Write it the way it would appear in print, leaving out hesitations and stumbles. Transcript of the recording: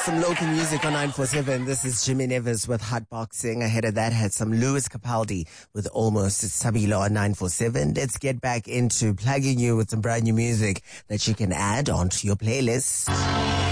some local music on 947. This is Jimmy Nevis with Hotboxing. Ahead of that, had some Lewis Capaldi with Almost. It's Sabilo on 947. Let's get back into plugging you with some brand new music that you can add onto your playlist.